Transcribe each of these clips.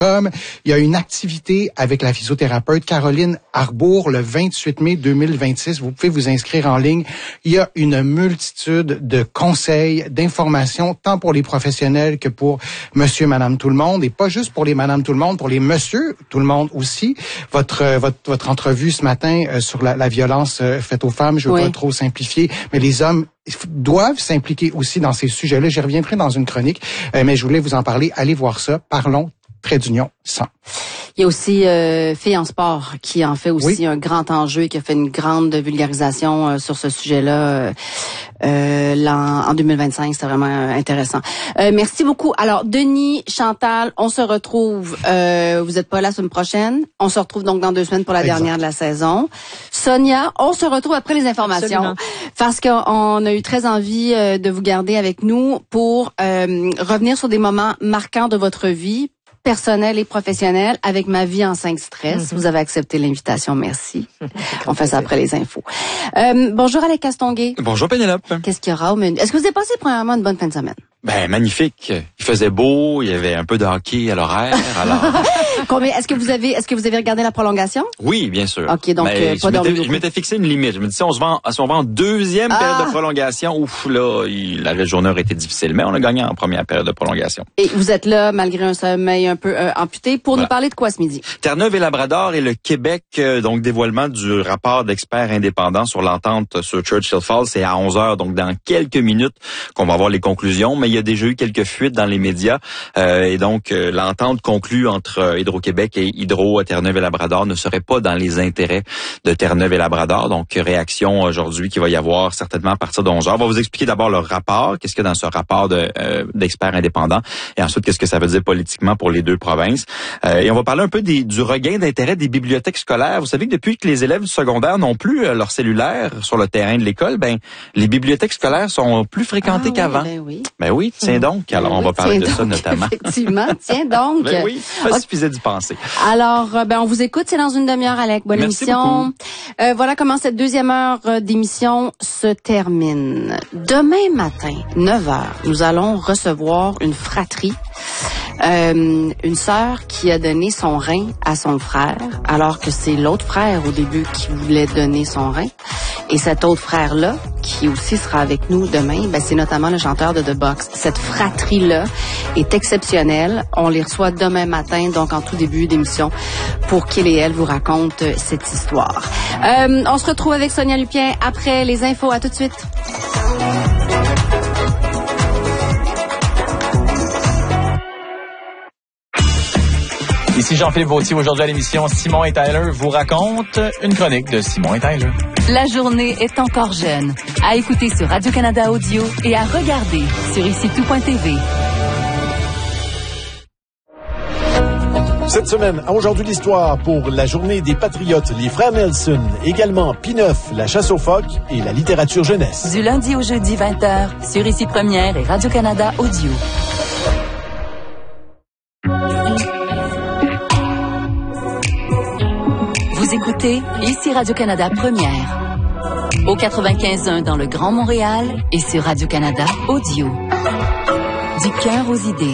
Il y a une activité avec la physiothérapeute Caroline Arbour le 28 mai 2026. Vous pouvez vous inscrire en ligne. Il y a une multitude de conseils, d'informations, tant pour les professionnels que pour monsieur, madame, tout le monde. Et pas juste pour les madame, tout le monde, pour les monsieur, tout le monde aussi. Votre entrevue ce matin sur la violence faite aux femmes, je veux pas trop simplifier, mais les hommes doivent s'impliquer aussi dans ces sujets-là. J'y reviendrai dans une chronique, mais je voulais vous en parler. Allez voir ça. Parlons Trait d'Union 100. Il y a aussi Filles en sport qui en fait aussi un grand enjeu et qui a fait une grande vulgarisation sur ce sujet-là en 2025. C'était vraiment intéressant. Merci beaucoup. Alors, Denis, Chantal, on se retrouve. Vous êtes pas là la semaine prochaine. On se retrouve donc dans 2 semaines pour la dernière de la saison. Sonia, on se retrouve après les informations. Absolument. Parce qu'on a eu très envie de vous garder avec nous pour revenir sur des moments marquants de votre vie, personnel et professionnel, avec ma vie en 5 stress. Vous avez accepté l'invitation, merci. On fait ça après les infos. Bonjour Alex Castonguay. Bonjour Pénélope. Qu'est-ce qu'il y aura au menu? Est-ce que vous avez passé premièrement une bonne fin de semaine? Ben magnifique. Il faisait beau, il y avait un peu de hockey à l'horaire. Alors. Est-ce que vous avez regardé la prolongation? Oui, bien sûr. OK, donc pas je m'étais fixé une limite. Je me disais si on se vend en deuxième période de prolongation, ouf là, la journée aurait été difficile, mais on a gagné en première période de prolongation. Et vous êtes là malgré un sommeil un peu amputé pour nous parler de quoi ce midi? Terre-Neuve et Labrador et le Québec, donc dévoilement du rapport d'experts indépendants sur l'entente sur Churchill Falls, c'est à 11h, donc dans quelques minutes qu'on va avoir les conclusions, mais il y a déjà eu quelques fuites dans les médias et donc l'entente conclue entre Hydro-Québec et Hydro Terre-Neuve et Labrador ne serait pas dans les intérêts de Terre-Neuve et Labrador. Donc réaction aujourd'hui qu'il va y avoir certainement à partir de 11h. On va vous expliquer d'abord le rapport, qu'est-ce qu'il y a dans ce rapport d'experts indépendants et ensuite qu'est-ce que ça veut dire politiquement pour les deux provinces. Et on va parler un peu du regain d'intérêt des bibliothèques scolaires. Vous savez que depuis que les élèves du secondaire n'ont plus leur cellulaire sur le terrain de l'école, les bibliothèques scolaires sont plus fréquentées qu'avant. Ben oui, tiens donc. Alors, on va parler de ça notamment. Effectivement, tiens donc. Ben oui, ça suffisait d'y penser. Alors, on vous écoute, c'est dans une demi-heure, Alec. Bonne émission. Voilà comment cette deuxième heure d'émission se termine. Demain matin, 9h, nous allons recevoir une fratrie. Une sœur qui a donné son rein à son frère, alors que c'est l'autre frère au début qui voulait donner son rein. Et cet autre frère-là, qui aussi sera avec nous demain, c'est notamment le chanteur de The Box. Cette fratrie-là est exceptionnelle. On les reçoit demain matin, donc en tout début d'émission, pour qu'il et elle vous racontent cette histoire. On se retrouve avec Sonia Lupien après les infos. À tout de suite. Ici Jean-Philippe Vautier. Aujourd'hui à l'émission, Simon et Tyler vous racontent une chronique de Simon et Tyler. La journée est encore jeune. À écouter sur Radio-Canada Audio et à regarder sur IciTout.tv. Cette semaine, à Aujourd'hui l'Histoire, pour la journée des Patriotes, les frères Nelson, également P9, la chasse aux phoques et la littérature jeunesse. Du lundi au jeudi 20h, sur Ici Première et Radio-Canada Audio. Vous écoutez Ici Radio-Canada Première. Au 95.1 dans le Grand Montréal et sur Radio-Canada Audio. Du cœur aux idées.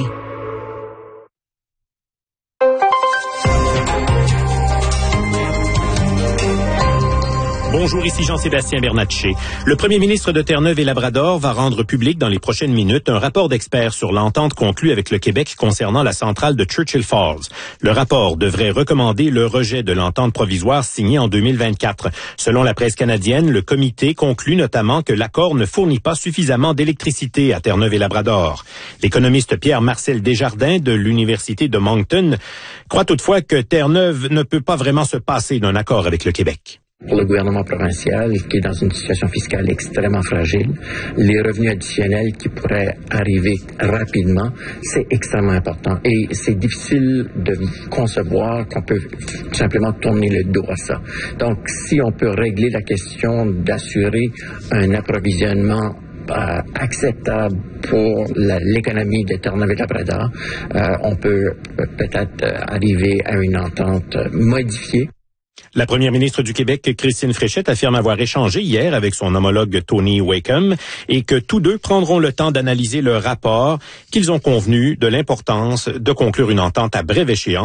Bonjour, ici Jean-Sébastien Bernatchez. Le premier ministre de Terre-Neuve et Labrador va rendre public dans les prochaines minutes un rapport d'experts sur l'entente conclue avec le Québec concernant la centrale de Churchill Falls. Le rapport devrait recommander le rejet de l'entente provisoire signée en 2024. Selon la presse canadienne, le comité conclut notamment que l'accord ne fournit pas suffisamment d'électricité à Terre-Neuve et Labrador. L'économiste Pierre-Marcel Desjardins de l'Université de Moncton croit toutefois que Terre-Neuve ne peut pas vraiment se passer d'un accord avec le Québec. Pour le gouvernement provincial, qui est dans une situation fiscale extrêmement fragile, les revenus additionnels qui pourraient arriver rapidement, c'est extrêmement important. Et c'est difficile de concevoir qu'on peut simplement tourner le dos à ça. Donc, si on peut régler la question d'assurer un approvisionnement acceptable pour l'économie de Terre-Neuve et Labrador, on peut peut-être arriver à une entente modifiée. La première ministre du Québec, Christine Fréchette, affirme avoir échangé hier avec son homologue Tony Wakeham et que tous deux prendront le temps d'analyser le rapport, qu'ils ont convenu de l'importance de conclure une entente à brève échéance.